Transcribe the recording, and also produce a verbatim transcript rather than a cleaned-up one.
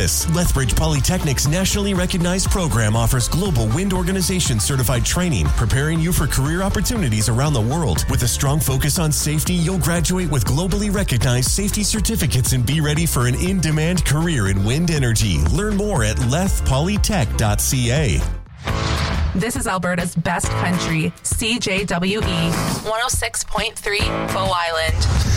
Angeles. Lethbridge Polytechnic's nationally recognized program offers global wind organization certified training, preparing you for career opportunities around the world. With a strong focus on safety, you'll graduate with globally recognized safety certificates and be ready for an in-demand career in wind energy. Learn more at leth polytech dot c a. This is Alberta's best country, C J W E, one oh six point three, Bow Island.